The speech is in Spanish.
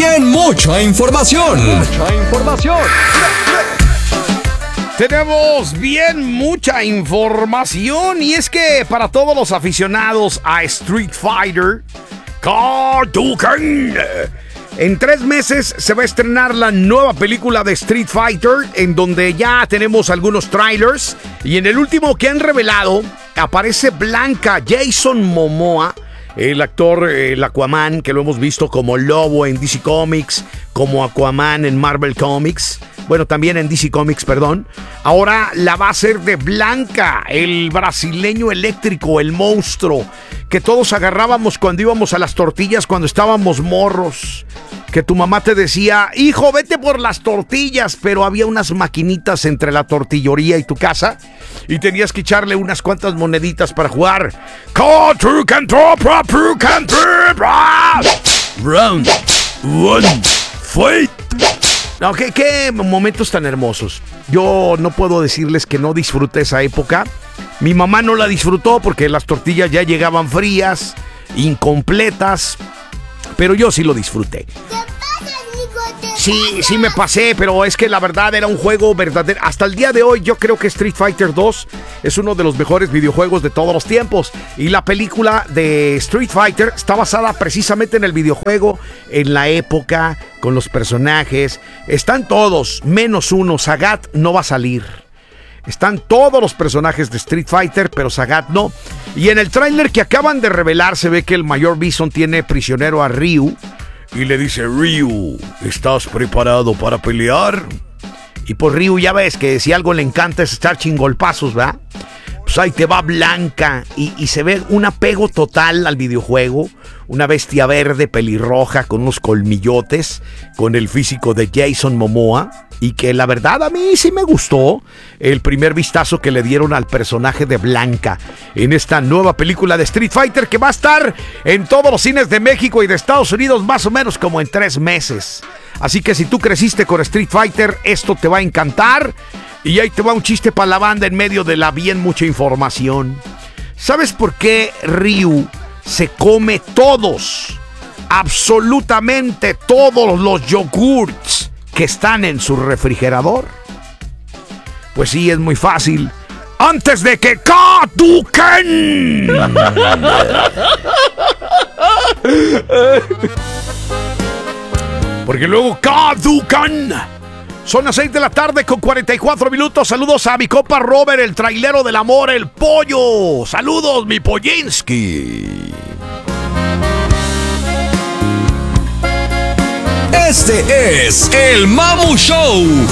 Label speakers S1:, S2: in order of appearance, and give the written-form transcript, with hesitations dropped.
S1: bien mucha información.
S2: Tenemos bien mucha información y es que para todos los aficionados a Street Fighter, Hadouken, en 3 meses se va a estrenar la nueva película de Street Fighter, en donde ya tenemos algunos trailers y en el último que han revelado aparece Blanca, Jason Momoa, el actor, el Aquaman, que lo hemos visto como Lobo en DC Comics, como Aquaman en Marvel Comics. Bueno, también en DC Comics, perdón. Ahora la va a hacer de Blanca, el brasileño eléctrico, el monstruo, que todos agarrábamos cuando íbamos a las tortillas cuando estábamos morros. Que tu mamá te decía, hijo, vete por las tortillas, pero había unas maquinitas entre la tortillería y tu casa y tenías que echarle unas cuantas moneditas para jugar. Round 1, fight. No, qué momentos tan hermosos. Yo no puedo decirles que no disfruté esa época. Mi mamá no la disfrutó porque las tortillas ya llegaban frías, incompletas, pero yo sí lo disfruté. Sí me pasé, pero es que la verdad era un juego verdadero. Hasta el día de hoy yo creo que Street Fighter 2 es uno de los mejores videojuegos de todos los tiempos. Y la película de Street Fighter está basada precisamente en el videojuego, en la época, con los personajes. Están todos, menos uno. Sagat no va a salir. Están todos los personajes de Street Fighter, pero Sagat no. Y en el tráiler que acaban de revelar se ve que el Mayor Bison tiene prisionero a Ryu. Y le dice, Ryu, ¿estás preparado para pelear? Y por Ryu ya ves que si algo le encanta es estar chingolpazos, ¿verdad? Pues ahí te va Blanca y se ve un apego total al videojuego. Una bestia verde pelirroja con unos colmillotes, con el físico de Jason Momoa. Y que la verdad a mí sí me gustó el primer vistazo que le dieron al personaje de Blanca en esta nueva película de Street Fighter que va a estar en todos los cines de México y de Estados Unidos más o menos como en 3 meses. Así que si tú creciste con Street Fighter, esto te va a encantar. Y ahí te va un chiste para la banda en medio de la bien mucha información. ¿Sabes por qué Ryu se come todos, absolutamente todos los yogurts que están en su refrigerador? Pues sí, es muy fácil. ¡Antes de que caduquen! Porque luego caducan. Son las 6 de la tarde con 44 minutos. Saludos a mi compa Robert, el trailero del amor, el pollo. Saludos, mi Pollinski.
S1: Este es el Mamu Show